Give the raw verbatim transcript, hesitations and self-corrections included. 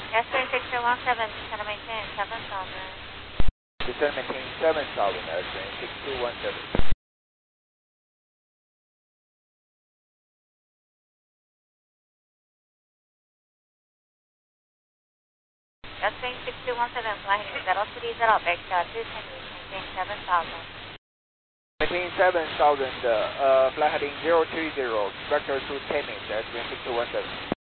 Destin six two one seven, descend maintain seven thousand. Descend maintain seven thousand, Destin six two one seven. Destin six two one seven, flying zero three zero, vector two ten, maintain seven thousand. Maintain seven thousand, uh, fly heading zero three zero, vector two ten, Destin six two one seven.